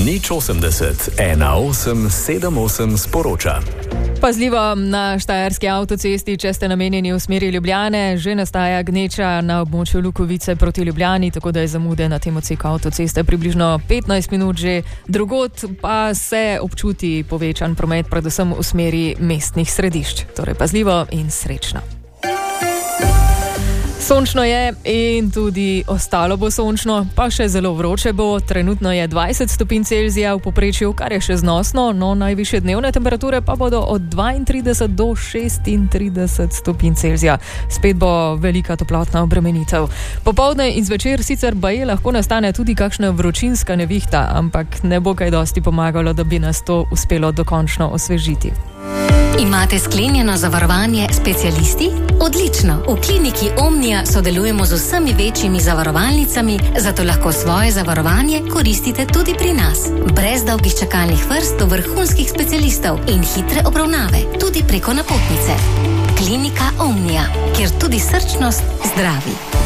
080 1878 sporoča. Pazljivo, na štajerski avtocesti, če ste namenjeni v smeri Ljubljane, že nastaja gneča na območju Lukovice proti Ljubljani, tako da je zamude na tem odseku avtoceste približno 15 minut že. Drugod pa se občuti povečan promet, predvsem v smeri mestnih središč. Torej pazljivo in srečno. Sončno je in tudi ostalo bo sončno, pa še zelo vroče bo. Trenutno je 20 stopinj Celzija v povprečju, kar je še znosno, no najvišje dnevne temperature pa bodo od 32 do 36 stopinj Celzija. Spet bo velika toplotna obremenitev. Popoldne in zvečer sicer baje lahko nastane tudi kakšna vročinska nevihta, ampak ne bo kaj dosti pomagalo, da bi nas to uspelo dokončno osvežiti. Imate sklenjeno zavarovanje specialisti? Odlično! V kliniki Omnia sodelujemo z vsemi večjimi zavarovalnicami, zato lahko svoje zavarovanje koristite tudi pri nas. Brez dolgih čakalnih vrst do vrhunskih specialistov in hitre obravnave, tudi preko napotnice. Klinika Omnia, kjer tudi srčnost zdravi.